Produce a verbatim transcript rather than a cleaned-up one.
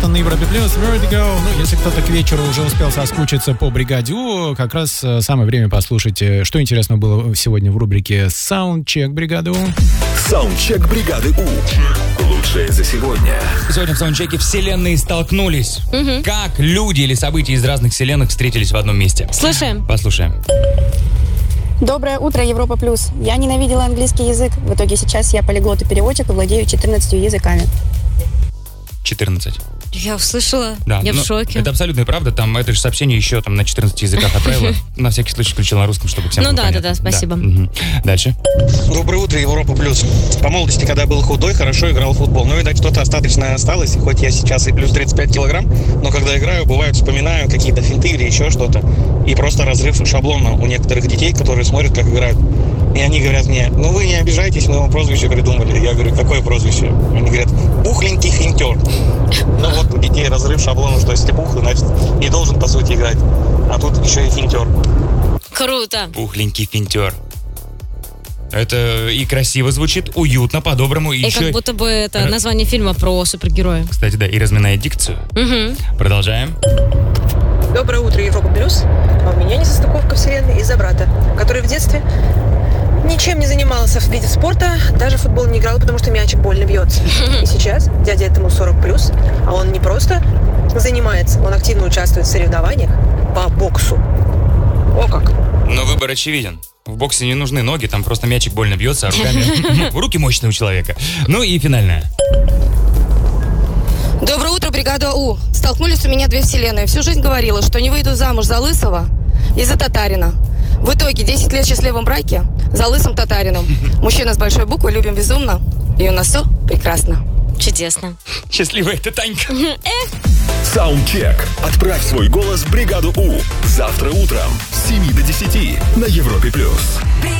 место на Европе Плюс. Vertigo. Ну, если кто-то к вечеру уже успел соскучиться по бригаде У, как раз самое время послушать, что интересного было сегодня в рубрике Саундчек бригады У. Саундчек бригады У. Лучшее за сегодня. Сегодня в саундчеке вселенные столкнулись. Угу. Как люди или события из разных вселенных встретились в одном месте? Слушаем. Послушаем. Доброе утро, Европа Плюс. Я ненавидела английский язык. В итоге сейчас я полиглот и переводчик и владею четырнадцатью языками. четырнадцать. Я услышала, Да, я ну, в шоке. Это абсолютная правда. Там это же сообщение еще там на четырнадцати языках отправила. На всякий случай включил на русском, чтобы всем Ну было да, да, понятно. да, спасибо. Угу. Дальше. Доброе утро, Европа Плюс. По молодости, когда был худой, хорошо играл в футбол. Но, видать, что-то остаточное осталось. Хоть я сейчас и плюс тридцать пять килограмм, но когда играю, бывает, вспоминаю какие-то финты или еще что-то. И просто разрыв шаблона у некоторых детей, которые смотрят, как играют. И они говорят мне: ну вы не обижайтесь, мы вам прозвище придумали. Я говорю: какое прозвище? Они говорят: пухленький финтер. Ну вот у детей разрыв шаблона, что если пухлый, значит не должен по сути играть. А тут еще и финтер. Круто. Пухленький финтер. Это и красиво звучит, уютно, по-доброму. И, И еще... как будто бы это название фильма про супергероя. Кстати, да, и разминает дикцию. Угу. Продолжаем. Доброе утро, Европа Плюс. А у меня несостыковка вселенной из-за брата, который в детстве ничем не занимался в виде спорта, даже в футбол не играл, потому что мячик больно бьется. И сейчас дядя этому сорок плюс, а он не просто занимается, он активно участвует в соревнованиях по боксу. О как! Но выбор очевиден. В боксе не нужны ноги, там просто мячик больно бьется, а руками... Ну, руки мощные у человека. Ну и финальная. Доброе утро, бригада У. Столкнулись у меня две вселенные. Всю жизнь говорила, что не выйду замуж за лысого и за татарина. В итоге десять лет в счастливом браке за лысым татарином. Мужчина с большой буквы, любим безумно. И у нас все прекрасно. Чудесно. Счастливая ты, Танька. Саундчек. Отправь свой голос в бригаду У. Завтра утром с семи до десяти на Европе Плюс.